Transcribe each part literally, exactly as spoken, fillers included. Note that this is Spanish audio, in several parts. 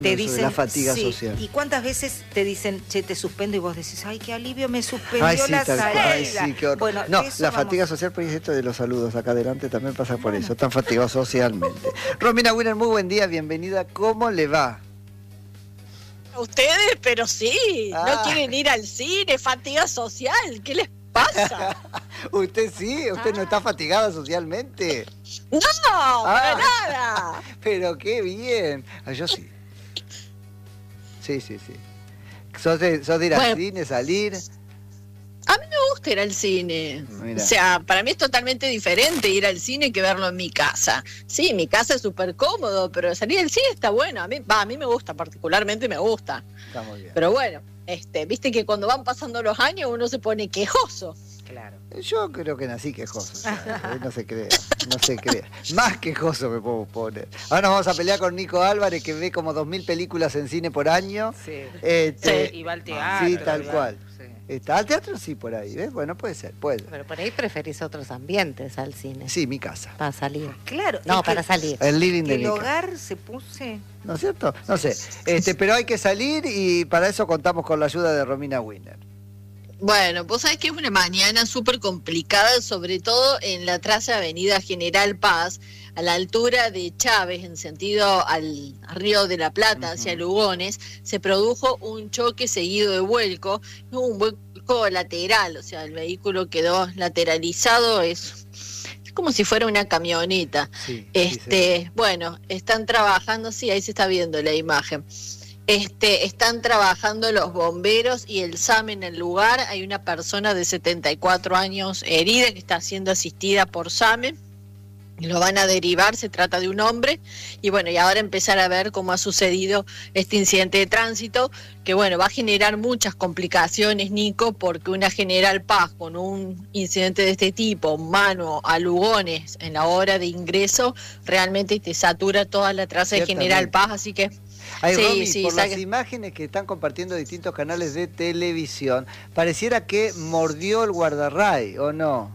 Te dicen, la fatiga sí, social. ¿Y cuántas veces te dicen, che, te suspendo? Y vos decís, ay, qué alivio, me suspendió Ay, sí, la tal cual. salida. Ay, sí, qué horror. Bueno, no, de eso la vamos. fatiga social, por esto de los saludos acá adelante también pasa por Bueno. eso. Están fatigados socialmente. Romina Winner, muy buen día, bienvenida. ¿Cómo le va? Ustedes, pero sí, Ah. no quieren ir al cine, fatiga social, ¿qué les pasa? ¿Usted sí? ¿Usted Ah. no está fatigada socialmente? No, Ah. para nada. Pero qué bien. Ah, yo sí. Sí, sí, sí. ¿Sos de, sos de ir al Bueno. cine, salir? A mí me gusta ir al cine. Mira. O sea, para mí es totalmente diferente ir al cine que verlo en mi casa. Sí, mi casa es súper cómodo, pero salir al cine está bueno. A mí, va, a mí me gusta, particularmente me gusta. Está muy bien. Pero bueno, este, viste que cuando van pasando los años uno se pone quejoso. Claro. Yo creo que nací quejoso, ya, no se crea, no se crea. Más quejoso me puedo poner. Ahora nos vamos a pelear con Nico Álvarez, que ve como dos mil películas en cine por año. Sí. Este, Sí, y va al teatro. sí, tal y va- cual. sí. Está al teatro, sí, por ahí, ¿ves? Bueno, puede ser, puede. Pero por ahí preferís otros ambientes al cine. Sí, mi casa. Para salir. Claro. No, es para que- salir. El living que de el mi casa. hogar se puse... ¿No es cierto? No sé. Este, pero hay que salir y para eso contamos con la ayuda de Romina Winner. Bueno, vos sabés que es una mañana súper complicada, sobre todo en la traza Avenida General Paz, a la altura de Chávez, en sentido al Río de la Plata, Ujú. hacia Lugones, se produjo un choque seguido de vuelco, un vuelco lateral, o sea, el vehículo quedó lateralizado, es, es como si fuera una camioneta. Sí, Este, sí, bueno, están trabajando, sí, ahí se está viendo la imagen. Este, están trabajando los bomberos y el S A M en el lugar. Hay una persona de setenta y cuatro años herida que está siendo asistida por S A M E. Lo van a derivar, se trata de un hombre. Y bueno, y ahora empezar a ver cómo ha sucedido este incidente de tránsito, que bueno, va a generar muchas complicaciones, Nico, porque una General Paz con un incidente de este tipo, mano a Lugones en la hora de ingreso, realmente te satura toda la traza de General Ciertamente. Paz, así que... Ay, Sí, Romy, sí, por saca- las imágenes que están compartiendo distintos canales de televisión, pareciera que mordió el guardarray, ¿o no?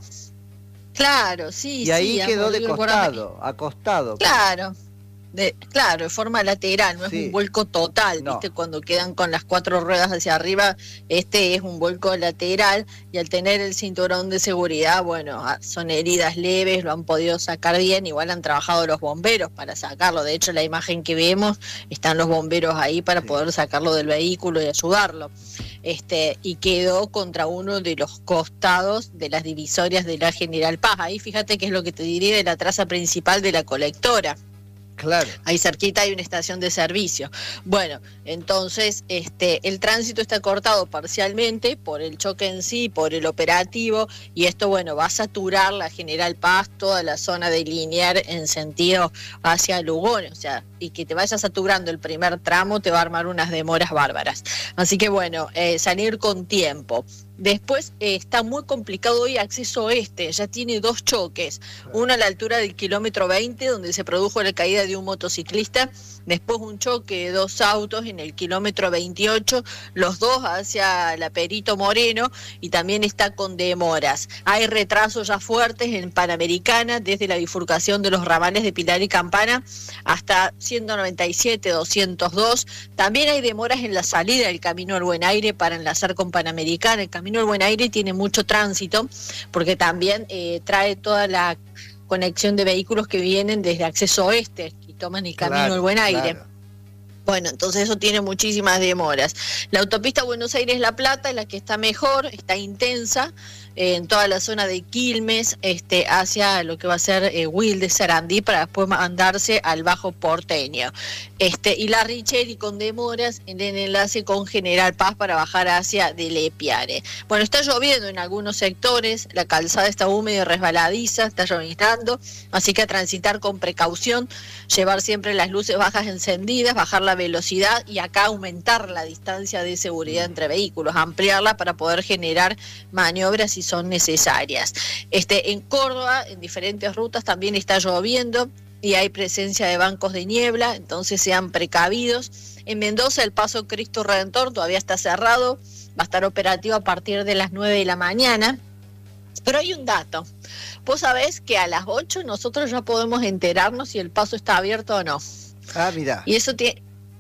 Claro, sí, Y ahí sí, ha quedó de mordido el guardarray. costado, acostado. Claro, de, claro, de forma lateral, no Sí. es un vuelco total, No. ¿viste? Cuando quedan con las cuatro ruedas hacia arriba, este es un vuelco lateral y al tener el cinturón de seguridad, bueno, ah, son heridas leves, lo han podido sacar bien, igual han trabajado los bomberos para sacarlo, de hecho la imagen que vemos, están los bomberos ahí para Sí. poder sacarlo del vehículo y ayudarlo. Este, y quedó contra uno de los costados de las divisorias de la General Paz. Ahí fíjate que es lo que te diría de la traza principal de la colectora. Claro. Ahí cerquita hay una estación de servicio. Bueno, entonces este, el tránsito está cortado parcialmente por el choque en sí, por el operativo, y esto, bueno, va a saturar la General Paz, toda la zona de linear en sentido hacia Lugones, o sea, y que te vaya saturando el primer tramo te va a armar unas demoras bárbaras. Así que bueno, eh, salir con tiempo. Después eh, está muy complicado hoy acceso oeste, ya tiene dos choques, uno a la altura del kilómetro veinte donde se produjo la caída de un motociclista, después un choque de dos autos en el kilómetro veintiocho, los dos hacia la Perito Moreno y también está con demoras. Hay retrasos ya fuertes en Panamericana desde la bifurcación de los ramales de Pilar y Campana hasta ciento noventa y siete, doscientos dos, también hay demoras en la salida del Camino al Buen Aire para enlazar con Panamericana. El Camino al Buen Aire tiene mucho tránsito porque también eh, trae toda la conexión de vehículos que vienen desde acceso oeste y toman el Camino Claro, al Buen Aire. claro. Bueno, entonces eso tiene muchísimas demoras. La autopista Buenos Aires-La Plata es la que está mejor, está intensa, eh, en toda la zona de Quilmes, este, hacia lo que va a ser eh, Wilde, Sarandí, para después mandarse al Bajo Porteño. Este, y la Richeri con demoras en el enlace con General Paz para bajar hacia Delepiane. Bueno, está lloviendo en algunos sectores, la calzada está húmeda y resbaladiza, está lloviznando, así que a transitar con precaución, llevar siempre las luces bajas encendidas, bajar la velocidad y acá aumentar la distancia de seguridad entre vehículos, ampliarla para poder generar maniobras si son necesarias. Este, en Córdoba, en diferentes rutas también está lloviendo y hay presencia de bancos de niebla, entonces sean precavidos. En Mendoza el paso Cristo Redentor todavía está cerrado, va a estar operativo a partir de las nueve de la mañana. Pero hay un dato, vos sabés que a las ocho nosotros ya podemos enterarnos si el paso está abierto o no. Ah, mira. Y eso tiene...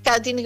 Cada tiene